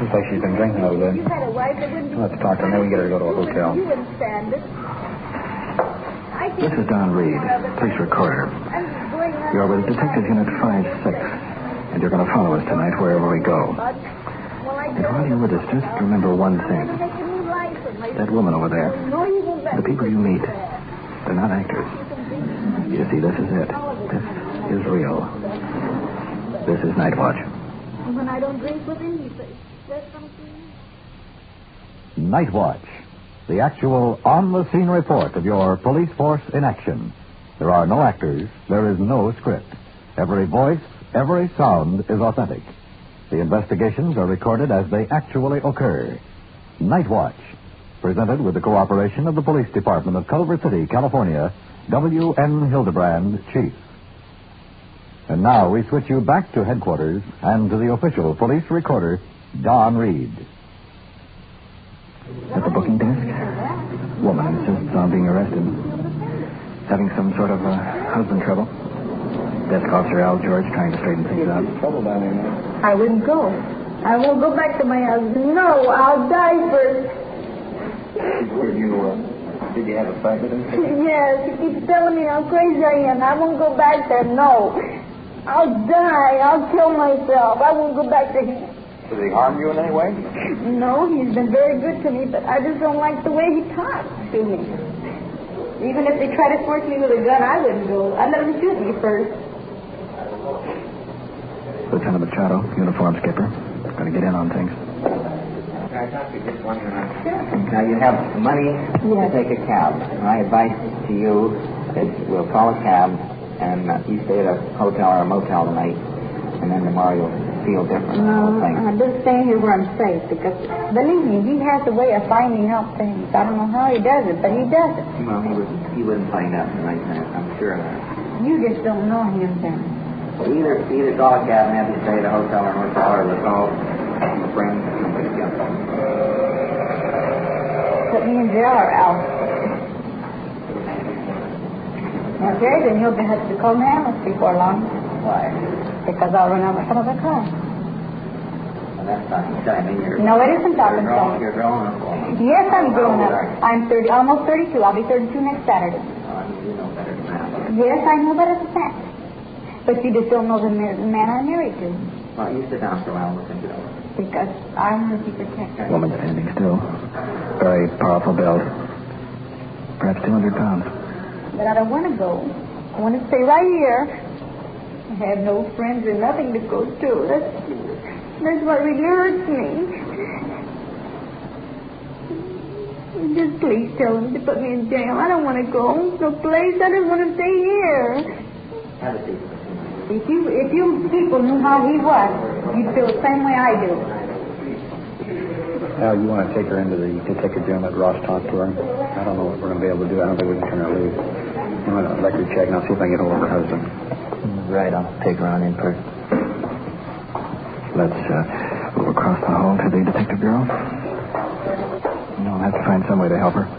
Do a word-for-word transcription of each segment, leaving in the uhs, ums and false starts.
Looks like she's been drinking a little bit. You had a wife that wouldn't... Let's talk to her, and then we can get her to go to a hotel. You wouldn't stand it. This is Don Reed, police recorder. You're with Detective Unit five six, and you're going to follow us tonight wherever we go. And while you're with us, just remember one thing. That woman over there, the people you meet, they're not actors. You see, this is it. This is real. This is Night Watch. When I don't drink with him, he says something. Night Watch, the actual on-the-scene report of your police force in action. There are no actors. There is no script. Every voice, every sound is authentic. The investigations are recorded as they actually occur. Night Watch, presented with the cooperation of the Police Department of Culver City, California, W N Hildebrand, Chief. And now we switch you back to headquarters and to the official police recorder, Don Reed. At the booking desk, woman insists on being arrested. Having some sort of uh, husband trouble. Desk officer Al George trying to straighten things out. Trouble down there now. I wouldn't go. I won't go back to my husband. No, I'll die first. Did you, uh, did you have a fight with him? Yes, he keeps telling me how crazy I am. I won't go back there. No. I'll die. I'll kill myself. I won't go back to him. Did he harm you in any way? No, he's been very good to me, but I just don't like the way he talks to me. Even if they try to force me with a gun, I wouldn't go. I'd let him shoot me first. Lieutenant Machado, uniform skipper. Going to get in on things. I thought you just one minute. Now, you have money Yes. to take a cab. My advice to you is we'll call a cab, and uh, you stay at a hotel or a motel tonight, and then tomorrow you'll feel different. No, Thanks. I'm just staying here where I'm safe, because, believe me, he has a way of finding out things. I don't know how he does it, but he does it. Well, he wouldn't, he wouldn't find out in the right minute, I'm sure of that. You just don't know him, then. So either, either call a cab and have you stay at a hotel or motel, or we'll call a friend or somebody else. Put me in jail or Al. Okay, then you'll have to call an ambulance before long. Why? Because I'll run out of a car. Well, that's not exciting. You're, No, it isn't you're talking grown, time. you're grown up. Well, Yes, I'm grown How old up. are you? I'm thirty, almost thirty-two. I'll be thirty-two next Saturday. I mean, you know better than that. Yes, I know that it's a fact. But you just don't know the ma- the man I'm married to. Well, you sit down for a while and we'll think it over. Because I want to be protected. Woman standing still. Very powerful build. Perhaps two hundred pounds. But I don't want to go. I want to stay right here. I have no friends or nothing to go to. That's, that's what really hurts me. Just please tell him to put me in jail. I don't want to go. No place. I just want to stay here. Have a seat. If you if you people knew how he was, you'd feel the same way I do. Al, you want to take her into the detective room, let Ross talk to her? I don't know what we're going to be able to do. I don't think we can turn her loose. I'm going to record check, and I'll see if I can get hold of her husband. Right, I'll take her on in person. Let's uh, move across the hall to the detective bureau. I'll have to find some way to help her.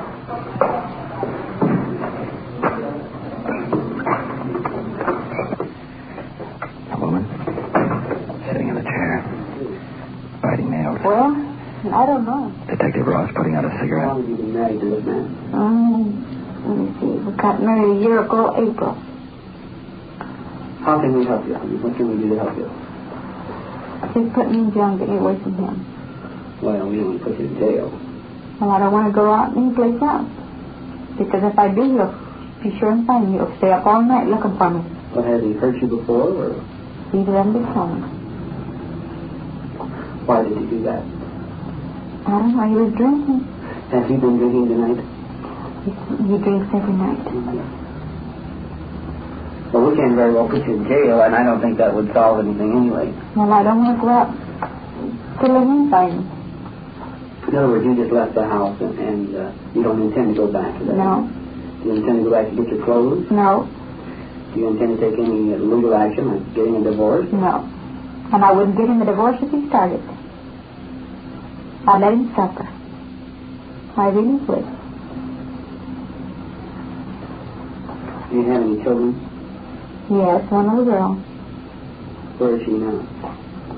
A woman sitting in a chair, biting nails. Well, I don't know. Detective Ross putting out a cigarette. How long have you been married to this man? Um, let me see. We got married a year ago, April. How can we help you? I mean, what can we do to help you? He put me in jail and get me away from him. Well, we don't want to put you in jail. Well, I don't want to go out any place else. Because if I do, he'll be sure and find me. He'll stay up all night looking for me. Well, has he hurt you before, or He doesn't be telling me. why did he do that? I don't know. He was drinking. Has he been drinking tonight? He, he drinks every night. Well, we can very well put you in jail, and I don't think that would solve anything anyway. Well, I don't want to go out to let him find me. In other words, you just left the house, and, and uh, you don't intend to go back to that? No. Do you intend to go back to get your clothes? No. Do you intend to take any uh, legal action, like getting a divorce? No. And I wouldn't give him a divorce if he started. I'd let him suffer. I really would. Do you have any children? Yes, one little girl. Where is she now?